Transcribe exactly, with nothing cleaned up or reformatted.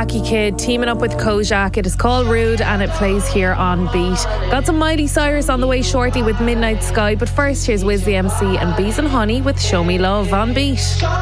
Wacky Kid teaming up with Kojak. It is called Rude and it plays here on Beat. Got some Miley Cyrus on the way shortly with Midnight Sky, but first here's Wiz the M C and Bees and Honey with Show Me Love on Beat.